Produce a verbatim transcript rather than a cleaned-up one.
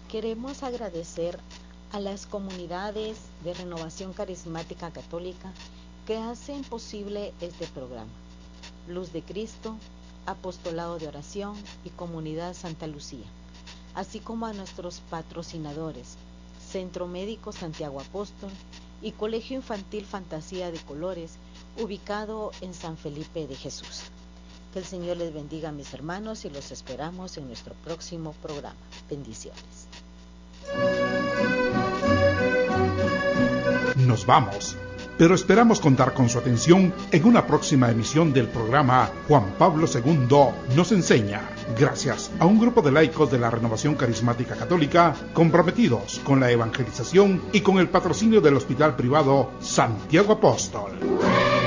Queremos agradecer a las comunidades de Renovación Carismática Católica que hacen posible este programa. Luz de Cristo, Apostolado de Oración y Comunidad Santa Lucía, así como a nuestros patrocinadores, Centro Médico Santiago Apóstol y Colegio Infantil Fantasía de Colores, ubicado en San Felipe de Jesús. Que el Señor les bendiga, mis hermanos, y los esperamos en nuestro próximo programa. Bendiciones. Nos vamos, pero esperamos contar con su atención en una próxima emisión del programa Juan Pablo segundo nos enseña, gracias a un grupo de laicos de la Renovación Carismática Católica comprometidos con la evangelización y con el patrocinio del Hospital Privado Santiago Apóstol.